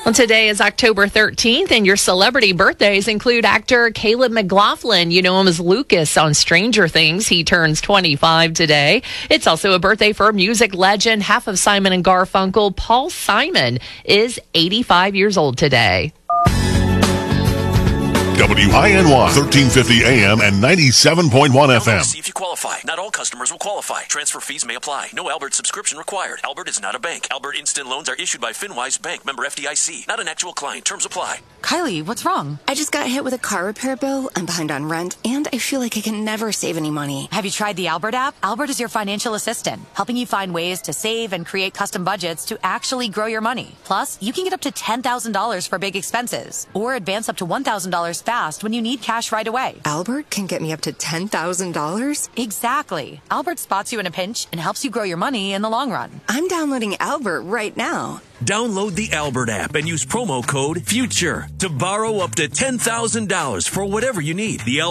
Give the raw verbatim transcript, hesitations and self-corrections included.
Well, today is October thirteenth, and your celebrity birthdays include actor Caleb McLaughlin. You know him as Lucas on Stranger Things. He turns twenty-five today. It's also a birthday for music legend, half of Simon and Garfunkel. Paul Simon is eighty-five years old today. W I N Y, thirteen fifty A M and ninety-seven point one F M. See if you qualify. Not all customers will qualify. Transfer fees may apply. No Albert subscription required. Albert is not a bank. Albert Instant Loans are issued by FinWise Bank, member F D I C. Not an actual client. Terms apply. Kylie, what's wrong? I just got hit with a car repair bill. I'm behind on rent, and I feel like I can never save any money. Have you tried the Albert app? Albert is your financial assistant, helping you find ways to save and create custom budgets to actually grow your money. Plus, you can get up to ten thousand dollars for big expenses, or advance up to one thousand dollars fast when you need cash right away. Albert can get me up to ten thousand dollars? Exactly. Albert spots you in a pinch and helps you grow your money in the long run. I'm downloading Albert right now. Download the Albert app and use promo code FUTURE to borrow up to ten thousand dollars for whatever you need. The